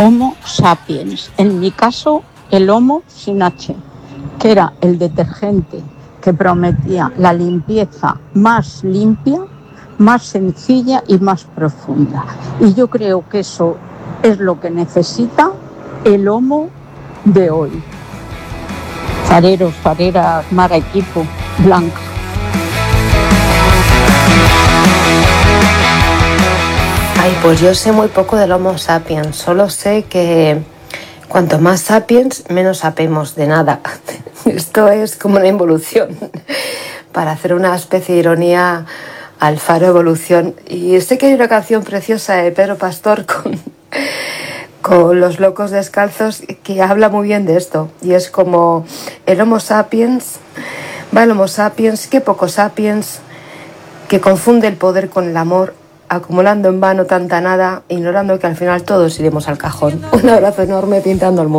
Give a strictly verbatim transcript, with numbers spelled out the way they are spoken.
Homo sapiens. En mi caso, el Homo sin H, que era el detergente que prometía la limpieza más limpia, más sencilla y más profunda. Y yo creo que eso es lo que necesita el Homo de hoy. Fareros, fareras, mar, equipo, Blanca. Ay, pues yo sé muy poco del Homo sapiens. Solo sé que cuanto más sapiens, menos sapemos de nada. Esto es como una involución. Para hacer una especie de ironía al faro evolución. Y sé que hay una canción preciosa de Pedro Pastor con, con Los Locos Descalzos que habla muy bien de esto. Y es como el Homo sapiens, va el Homo sapiens, qué poco sapiens, que confunde el poder con el amor, acumulando en vano tanta nada, ignorando que al final todos iremos al cajón. Un abrazo enorme pintando el mundo.